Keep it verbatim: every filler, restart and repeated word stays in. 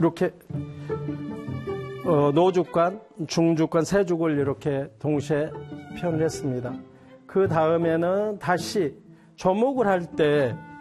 이렇게 어, 노주관, 중주관, 세죽을 이렇게 동시에 표현을 했습니다. 그 다음에는 다시 조목을 할 때